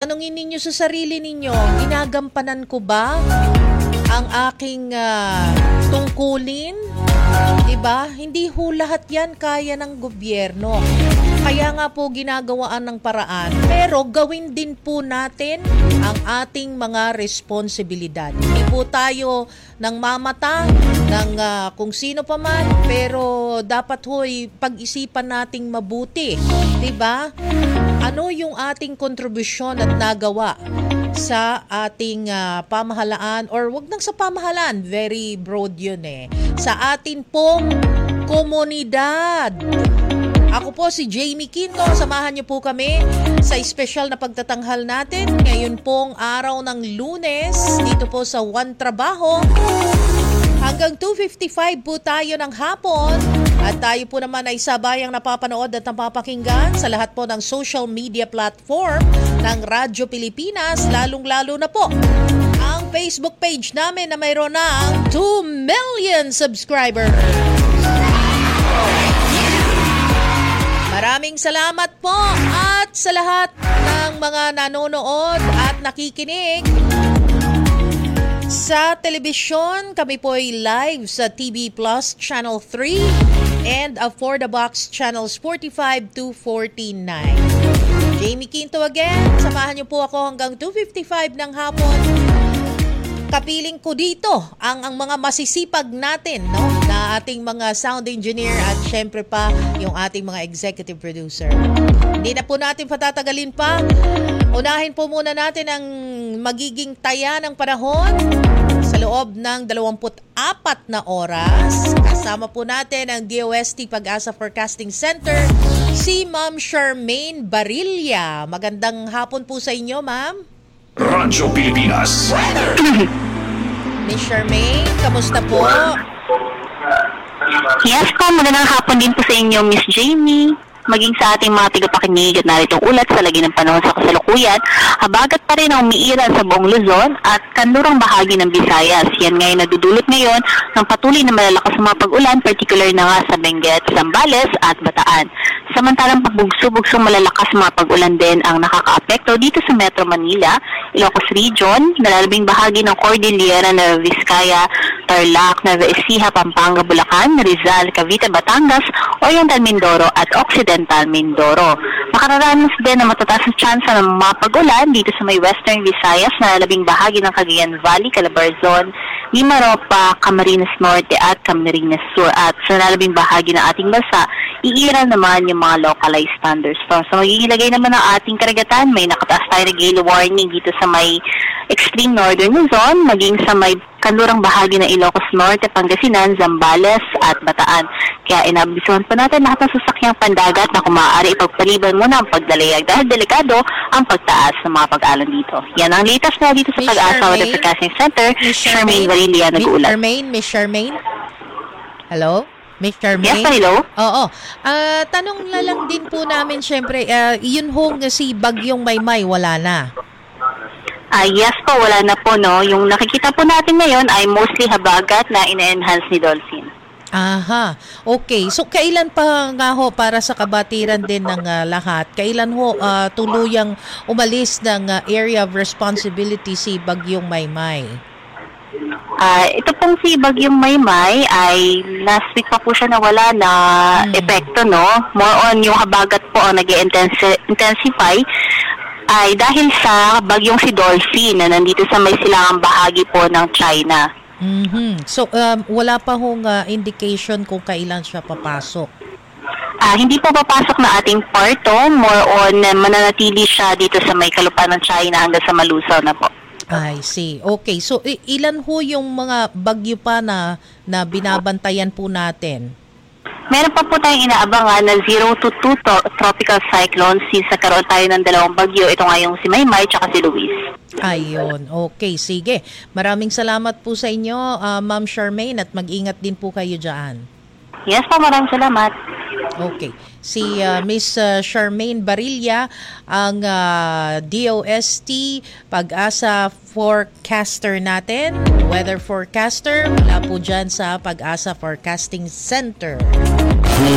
Tanungin ninyo sa sarili ninyo, ginagampanan ko ba ang aking tungkulin? Diba? Hindi ho lahat yan kaya ng gobyerno. Kaya nga po ginagawaan ng paraan. Pero gawin din po natin ang ating mga responsibilidad. Hindi po tayo nang mamata ng kung sino pa man. Pero dapat ho'y pag-isipan nating mabuti. Diba? Ano yung ating kontribusyon at nagawa sa ating pamahalaan, or wag nang sa pamahalaan, very broad yun sa atin pong komunidad. Ako po si Jamie Quinto, samahan niyo po kami sa espesyal na pagtatanghal natin ngayon pong araw ng Lunes dito po sa One Trabajo. Hanggang 2:55 po tayo ng hapon at tayo po naman ay sabayang napapanood at napapakinggan sa lahat po ng social media platform ng Radyo Pilipinas, lalong-lalo na po ang Facebook page namin na mayroon ng 2 million subscribers. Maraming salamat po at sa lahat ng mga nanonood at nakikinig. Sa telebisyon, kami po ay live sa TV Plus Channel 3 and For the Box Channels 45 to 49. Jamie Quinto again, samahan niyo po ako hanggang 2:55 ng hapon. Kapiling ko dito ang mga masisipag natin, no? Na ating mga sound engineer at syempre pa yung ating mga executive producer. Hindi na po natin patatagalin pa. Unahin po muna natin ang magiging taya ng panahon sa loob ng 24 na oras. Kasama po natin ang DOST Pag-asa Forecasting Center, si Ma'am Charmaine Barilla. Magandang hapon po sa inyo, Ma'am. Radyo Pilipinas. Miss Charmaine, kamusta po? Yes po, magandang hapon din po sa inyo, Miss Jamie. Maging sa ating mga tigapakinig at naritong ulat sa lagi ng panahon sa kasalukuyan, habagat pa rin ang umiiral sa buong Luzon at kanlurang bahagi ng Visayas. Yan ngayon nadudulot ngayon ng patuloy na malalakas na mga pag-ulan, particular na nga sa Benguet, Zambales at Bataan. Samantalang pabugso-bugsong malalakas mga pag-ulan din ang nakakaapekto dito sa Metro Manila, Ilocos Region, nalalabing bahagi ng Cordillera na Vizcaya, Tarlac, Nueva Ecija, Pampanga, Bulacan, Rizal, Cavite, Batangas, Oriental Mindoro at Occidental Mindoro. Makararanas din na matataas na tsansa ng mga pag-ulan dito sa may Western Visayas, nalalabing bahagi ng Cagayan Valley, Calabarzon, Mimaropa, Camarines Norte at Camarines Sur. At sa nalalabing bahagi ng ating bansa, iiral naman yung mga localized thunderstorms. So magigilagay naman ng ating karagatan, may nakataas tayo na gale warning dito sa may extreme northern Luzon, maging sa may kanlurang bahagi ng Ilocos Norte, Pangasinan, Zambales at Bataan. Kaya inabisuhan po natin lahat ng sasakyang pandagat na kung maaari ipagpaliban muna ang pagdalayag dahil delikado ang pagtaas ng mga pag-alon dito. Yan ang latest na dito sa Pag-asa Forecasting Center. Charmaine Barilla nag-uulat. Miss Charmaine? Hello? Miss Charmaine? Yes, hello? Oo. Tanong na lang din po namin, syempre, yun hong si Bagyong Maymay, wala na. Yes po, wala na po, no. Yung nakikita po natin ngayon ay mostly habagat na ina-enhance ni Dolphin. Aha. Okay. So, kailan pa nga ho para sa kabatiran din ng lahat? Kailan ho tuluyang umalis ng area of responsibility si Bagyong Maymay? Ito pong si Bagyong Maymay ay last week pa po siya nawala na epekto, no? More on yung habagat po ang nag-intensify ay dahil sa bagyong si Dolphin na nandito sa may silangang bahagi po ng China. Mm-hmm. So, wala pa hong indication kung kailan siya papasok? Hindi po papasok na ating parto. More on mananatili siya dito sa may kalupaan ng China hanggang sa malusaw na po. I see. Okay. So, ilan ho yung mga bagyo pa na binabantayan po natin? Meron pa po tayong inaabangan na 0 to 2 tropical cyclones since nagkaroon tayo ng dalawang bagyo. Ito nga yung si Maymay at si Luis. Ayun. Okay, sige. Maraming salamat po sa inyo, Ma'am Charmaine, at mag-ingat din po kayo dyan. Yes po, maraming salamat. Okay. Si Miss Charmaine Barilla, ang DOST Pag-asa forecaster natin, weather forecaster, mula po dyan sa Pag-asa Forecasting Center.